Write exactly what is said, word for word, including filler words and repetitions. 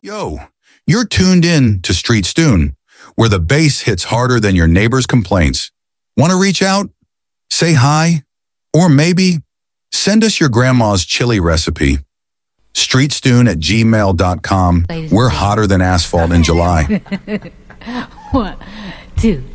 Yo, you're tuned in to Street Stoon, where the bass hits harder than your neighbor's complaints. Want to reach out? Say hi? Or maybe send us your grandma's chili recipe. streetstoon at gmail dot com. We're hotter than asphalt in July. One, two,